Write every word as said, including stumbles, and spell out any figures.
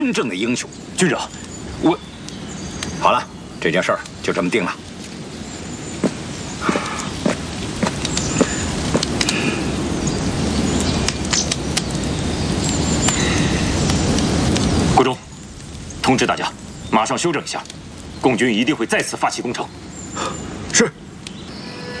真正的英雄。 军长， 我好了，这件事儿就这么定了。 国忠，通知大家，马上休整一下，共军一定会再次发起攻城。 是。